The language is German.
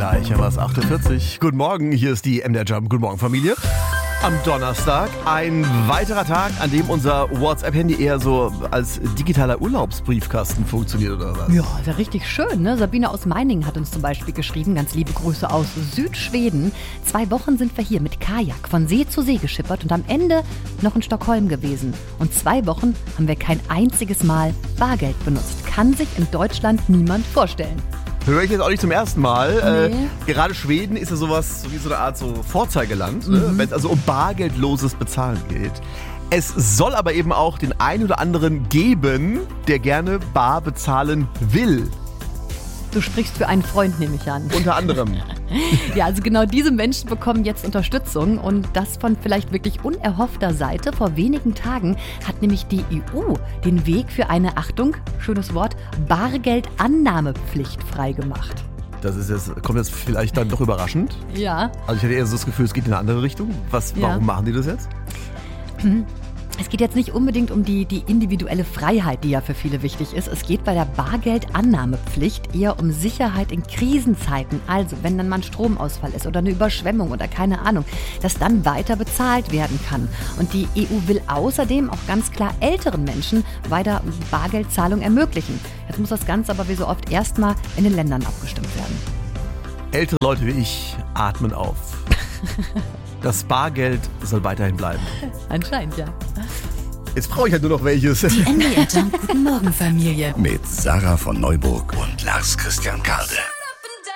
Gleich haben wir es 8:40 Uhr. Guten Morgen, hier ist die MDR Jump. Guten Morgen, Familie. Am Donnerstag ein weiterer Tag, an dem unser WhatsApp-Handy eher so als digitaler Urlaubsbriefkasten funktioniert, oder was? Ja, ist ja richtig schön, ne? Sabine aus Meiningen hat uns zum Beispiel geschrieben, ganz liebe Grüße aus Südschweden. 2 Wochen sind wir hier mit Kajak von See zu See geschippert und am Ende noch in Stockholm gewesen. Und 2 Wochen haben wir kein einziges Mal Bargeld benutzt. Kann sich in Deutschland niemand vorstellen. Höre ich jetzt auch nicht zum ersten Mal. Nee. Gerade Schweden ist ja sowas wie so eine Art so Vorzeigeland, ne? Wenn es also um bargeldloses Bezahlen geht. Es soll aber eben auch den einen oder anderen geben, der gerne bar bezahlen will. Du sprichst für einen Freund, nehme ich an. Unter anderem. Ja, also genau diese Menschen bekommen jetzt Unterstützung und das von vielleicht wirklich unerhoffter Seite. Vor wenigen Tagen hat nämlich die EU den Weg für eine, Achtung, schönes Wort, Bargeldannahmepflicht freigemacht. Kommt jetzt vielleicht dann doch überraschend. Ja. Also ich hatte eher so das Gefühl, es geht in eine andere Richtung. Warum machen die das jetzt? Es geht jetzt nicht unbedingt um die individuelle Freiheit, die ja für viele wichtig ist. Es geht bei der Bargeldannahmepflicht eher um Sicherheit in Krisenzeiten. Also, wenn dann mal ein Stromausfall ist oder eine Überschwemmung oder keine Ahnung, dass dann weiter bezahlt werden kann. Und die EU will außerdem auch ganz klar älteren Menschen weiter Bargeldzahlung ermöglichen. Jetzt muss das Ganze aber wie so oft erstmal in den Ländern abgestimmt werden. Ältere Leute wie ich atmen auf. Das Bargeld soll weiterhin bleiben. Anscheinend, ja. Jetzt brauche ich halt nur noch welches. Die MDR Jump Guten Morgen Familie. Mit Sarah von Neuburg und Lars Christian Kade.